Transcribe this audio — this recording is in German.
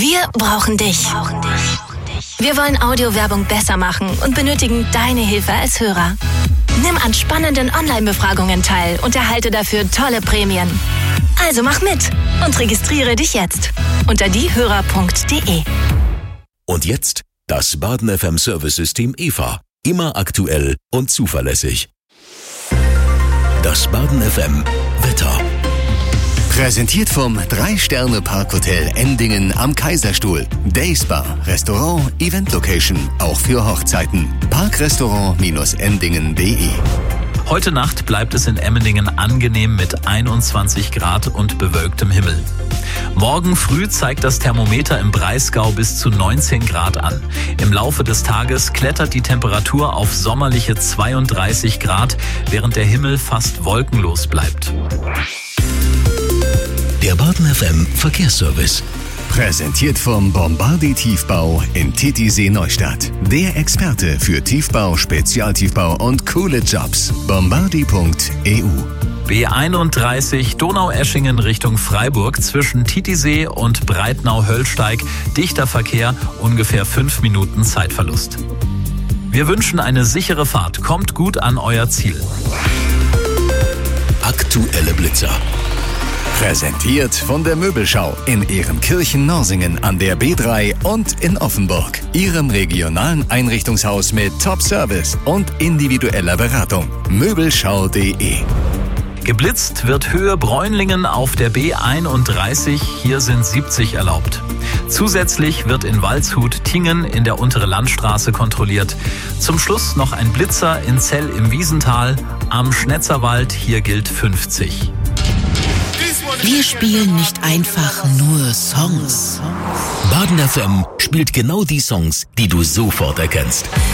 Wir brauchen dich. Wir wollen Audiowerbung besser machen und benötigen deine Hilfe als Hörer. Nimm an spannenden Online-Befragungen teil und erhalte dafür tolle Prämien. Also mach mit und registriere dich jetzt unter diehörer.de. Und jetzt das Baden FM Service-System EVA. Immer aktuell und zuverlässig. Das Baden FM Wetter. Präsentiert vom 3-Sterne-Parkhotel Endingen am Kaiserstuhl. Dayspa, Restaurant, Event-Location, auch für Hochzeiten. Parkrestaurant-endingen.de. Heute Nacht bleibt es in Emmendingen angenehm mit 21 Grad und bewölktem Himmel. Morgen früh zeigt das Thermometer im Breisgau bis zu 19 Grad an. Im Laufe des Tages klettert die Temperatur auf sommerliche 32 Grad, während der Himmel fast wolkenlos bleibt. Der Baden FM Verkehrsservice. Präsentiert vom Bombardi Tiefbau in Titisee Neustadt. Der Experte für Tiefbau, Spezialtiefbau und coole Jobs. Bombardi.eu. B31 Donaueschingen Richtung Freiburg zwischen Titisee und Breitnau-Höllsteig. Dichter Verkehr, ungefähr 5 Minuten Zeitverlust. Wir wünschen eine sichere Fahrt. Kommt gut an euer Ziel. Aktuelle Blitzer. Präsentiert von der Möbelschau in Ehrenkirchen-Norsingen an der B3 und in Offenburg. Ihrem regionalen Einrichtungshaus mit Top-Service und individueller Beratung. Möbelschau.de. Geblitzt wird Höhe Bräunlingen auf der B31, hier sind 70 erlaubt. Zusätzlich wird in Waldshut-Tingen in der Untere Landstraße kontrolliert. Zum Schluss noch ein Blitzer in Zell im Wiesental, am Schnetzerwald, hier gilt 50. Wir spielen nicht einfach nur Songs. Baden FM spielt genau die Songs, die du sofort erkennst.